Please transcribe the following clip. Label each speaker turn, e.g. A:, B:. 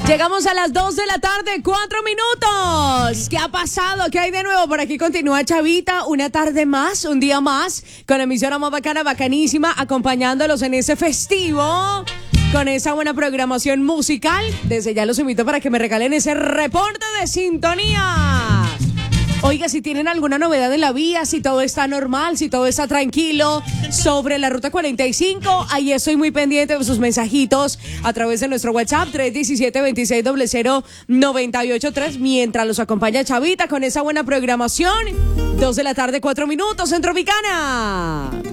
A: Llegamos a las 2 de la tarde, 4 minutos. ¿Qué ha pasado? ¿Qué hay de nuevo? Por aquí continúa Chavita, una tarde más, un día más, con la emisora más bacana, bacanísima, acompañándolos en ese festivo, con esa buena programación musical. Desde ya los invito para que me regalen ese reporte de sintonía. Oiga, si tienen alguna novedad en la vía, si todo está normal, si todo está tranquilo sobre la ruta 45, ahí estoy muy pendiente de sus mensajitos a través de nuestro WhatsApp 317-2600-983, mientras los acompaña Chavita con esa buena programación. 2 de la tarde, 4 minutos en Tropicana.